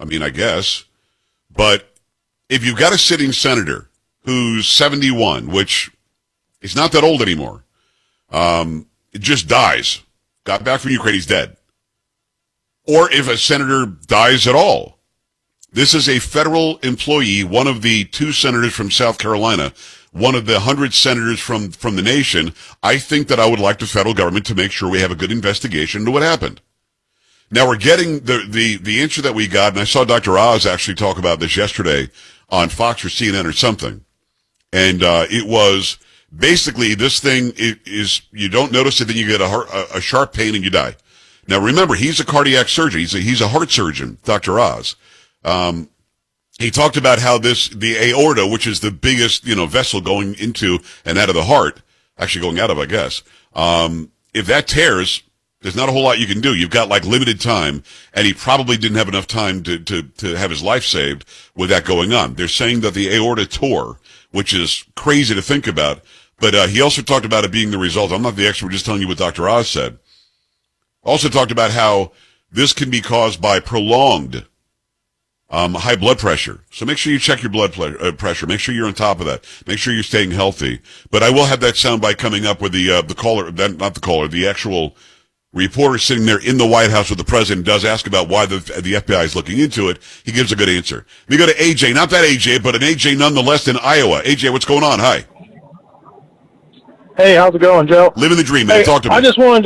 I mean, I guess. But if you've got a sitting senator who's 71, which is not that old anymore, it just dies, got back from Ukraine, he's dead. Or if a senator dies at all. This is a federal employee, one of the 2 senators from South Carolina, one of the 100 senators from the nation. I think that I would like the federal government to make sure we have a good investigation into what happened. Now we're getting the answer that we got, and I saw Dr. Oz actually talk about this yesterday on Fox or CNN or something. And it was basically this thing is you don't notice it, then you get a sharp pain and you die. Now remember, he's a cardiac surgeon. He's a heart surgeon, Dr. Oz. He talked about how the aorta, which is the biggest, vessel going into and out of the heart, actually going out of, I guess. If that tears, there's not a whole lot you can do. You've got like limited time, and he probably didn't have enough time to have his life saved with that going on. They're saying that the aorta tore, which is crazy to think about, but he also talked about it being the result. I'm not the expert, just telling you what Dr. Oz said. Also talked about how this can be caused by prolonged high blood pressure. So make sure you check your blood pressure. Make sure you're on top of that. Make sure you're staying healthy. But I will have that soundbite coming up with the caller, not the caller, the actual reporter sitting there in the White House with the president does ask about why the FBI is looking into it. He gives a good answer. We go to AJ, not that AJ, but an AJ nonetheless in Iowa. AJ, what's going on? Hi. Hey, how's it going, Joe? Living the dream, man. Hey, Talk to me. I just wanted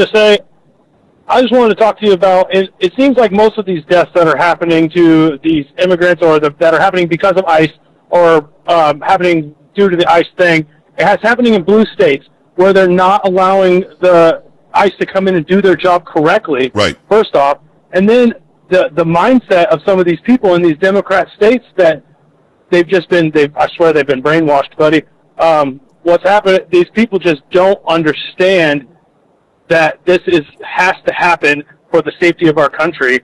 to talk to you about, it seems like most of these deaths that are happening to these immigrants or that are happening because of ICE or happening due to the ICE thing, it's happening in blue states where they're not allowing the ICE to come in and do their job correctly, right, first off. And then the mindset of some of these people in these Democrat states that I swear they've been brainwashed, buddy. What's happened, these people just don't understand that this has to happen for the safety of our country.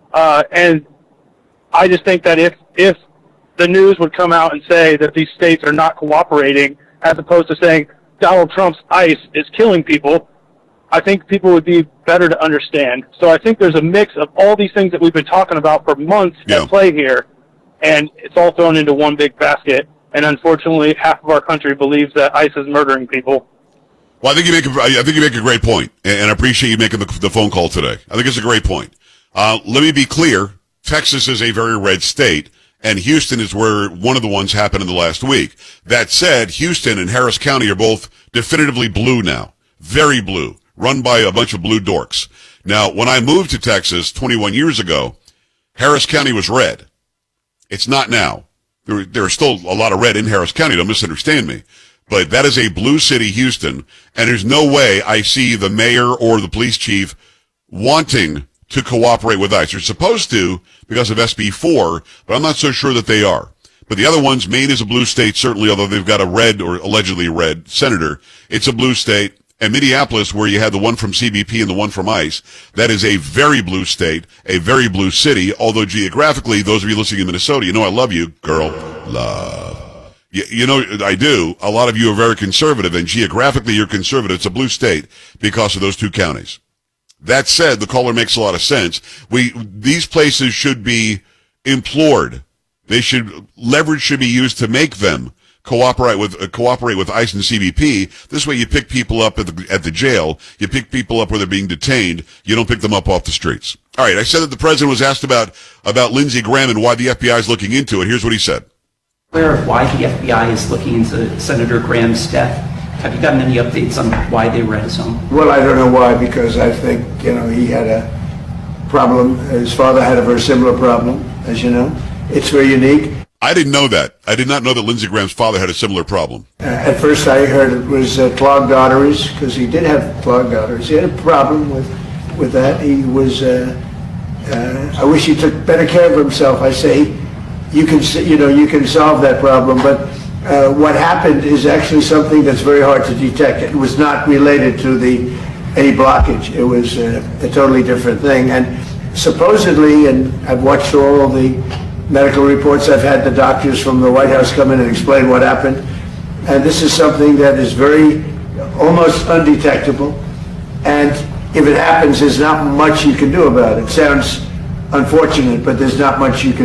And I just think that if the news would come out and say that these states are not cooperating, as opposed to saying Donald Trump's ICE is killing people, I think people would be better to understand. So I think there's a mix of all these things that we've been talking about for months at play here, and it's all thrown into one big basket. And unfortunately, half of our country believes that ICE is murdering people. Well, I think you make a great point, and I appreciate you making the phone call today. I think it's a great point. Let me be clear. Texas is a very red state, and Houston is where one of the ones happened in the last week. That said, Houston and Harris County are both definitively blue now. Very blue. Run by a bunch of blue dorks. Now, when I moved to Texas 21 years ago, Harris County was red. It's not now. There are still a lot of red in Harris County, don't misunderstand me. But that is a blue city, Houston, and there's no way I see the mayor or the police chief wanting to cooperate with ICE. They're supposed to because of SB 4, but I'm not so sure that they are. But the other ones, Maine is a blue state, certainly, although they've got a red or allegedly red senator. It's a blue state. And Minneapolis, where you had the one from CBP and the one from ICE, that is a very blue state, a very blue city, although geographically, those of you listening in Minnesota, you know I love you, girl. Love. You know I do. A lot of you are very conservative, and geographically you're conservative. It's a blue state because of those two counties. That said, the caller makes a lot of sense. These places should be implored. Leverage should be used to make them cooperate with ICE and CBP. This way you pick people up at the jail. You pick people up where they're being detained. You don't pick them up off the streets. All right, I said that the president was asked about Lindsey Graham and why the FBI is looking into it. Here's what he said. Aware of why the FBI is looking into Senator Graham's death? Have you gotten any updates on why they were at his home? Well, I don't know why, because I think, he had a problem. His father had a very similar problem, as you know. It's very unique. I didn't know that. I did not know that Lindsey Graham's father had a similar problem. At first I heard it was clogged arteries, because he did have clogged arteries. He had a problem with that. He was, I wish he took better care of himself. I say, you can solve that problem, but what happened is actually something that's very hard to detect. It was not related to any blockage. It was a totally different thing. And supposedly, and I've watched all the medical reports, I've had the doctors from the White House come in and explain what happened. And this is something that is almost undetectable. And if it happens, there's not much you can do about it. It sounds unfortunate, but there's not much you can